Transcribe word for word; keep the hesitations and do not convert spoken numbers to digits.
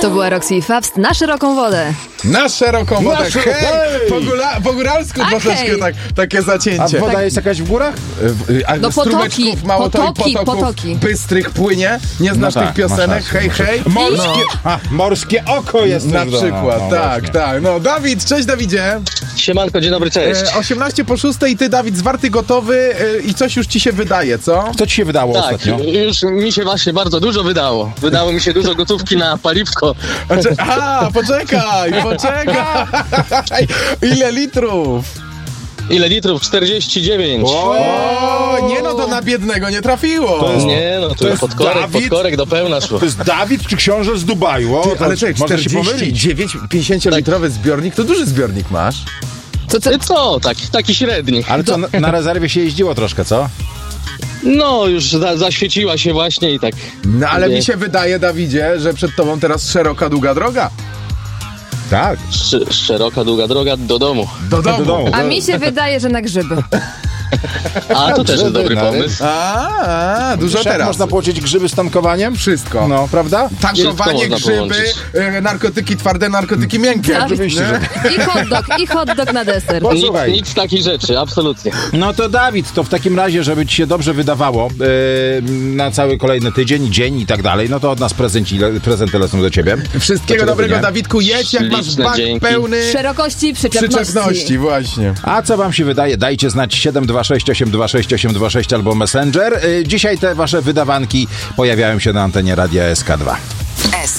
To była Roxy i Fabst na szeroką wodę. Na szeroką wodę. Na szy- Hej! hej! Po, góra, po góralsku A troszeczkę hej! tak, takie zacięcie. A woda jest jakaś w górach? A No strumyczków potoki, mało to i potoki, potoków potoki. bystrych płynie. Nie znasz No tych tak, piosenek? masz rację, Hej, masz hej. Morskie, a, morskie oko jest Na też do- przykład, no, no, tak, właśnie. tak. No, Dawid, cześć Dawidzie. Siemanko, dzień dobry, cześć. E, osiemnaście po szóstej, ty Dawid zwarty, gotowy e, i coś już ci się wydaje, co? Co ci się wydało Tak, ostatnio? już mi się właśnie bardzo dużo wydało. Wydało mi się dużo gotówki na paliwko. Znaczy, a, poczekaj, poczekaj. Ile litrów? Ile litrów? czterdzieści dziewięć. O, nie no, to na biednego nie trafiło. To jest- Nie no, to, To jest podkorek, Dawid? podkorek do pełna szło. To jest Dawid czy książę z Dubaju? O, Ty, to ale czekaj, można się czterdzieści pomylić. dziewięć pięćdziesięciolitrowy zbiornik, to duży zbiornik masz. To co? Ty co, taki, taki średni. Ale co, na, na rezerwie się jeździło troszkę, co? No, już za, zaświeciła się właśnie i tak. No ale Nie. mi się wydaje, Dawidzie, że przed tobą teraz szeroka, długa droga. Tak. Sz, szeroka, długa droga do domu. Do domu. Do domu. A mi się wydaje, że na grzyby. A to też jest dobry No, pomysł. A, a dużo Wiesz, jak teraz. można połączyć grzyby z tankowaniem? Wszystko. No, prawda? Tankowanie, Wszystko można grzyby, połączyć. e, narkotyki twarde, narkotyki miękkie. Tak. Oczywiście, że I hot dog, i hot dog na deser. Bo Nic, słuchaj, nic takich rzeczy, absolutnie. no to Dawid, to w takim razie, żeby ci się dobrze wydawało yy, na cały kolejny tydzień, dzień i tak dalej, no to od nas prezenci, prezenty lecą do ciebie. Wszystkiego Dlaczego dobrego, nie? Dawidku, jedź jak masz Śliczne bak dzięki. pełny Szerokości i przyczepności. przyczepności, właśnie. A co wam się wydaje? Dajcie znać siedem dwa sześć osiem dwa sześć osiem dwa sześć albo Messenger. Yy, dzisiaj te wasze wydawanki pojawiają się na antenie Radia S K dwa. S